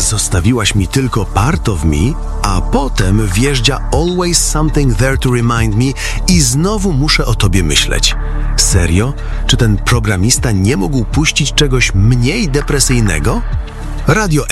Zostawiłaś mi tylko part of me, a potem wjeżdża always something there to remind me i znowu muszę o tobie myśleć. Serio? Czy ten programista nie mógł puścić czegoś mniej depresyjnego? Radio